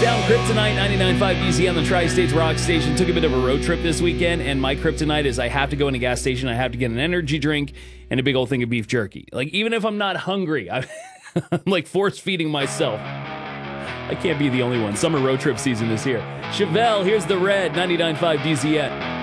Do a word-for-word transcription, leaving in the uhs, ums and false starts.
down Kryptonite ninety-nine point five B Z on the Tri-States Rock Station. Took a bit of a road trip this weekend, and my kryptonite is I have to go in a gas station, I have to get an energy drink and a big old thing of beef jerky. Like, even if I'm not hungry, I'm, I'm like force-feeding myself. I can't be the only one. Summer road trip season is here. Chevelle, here's the red, ninety-nine point five D Z N.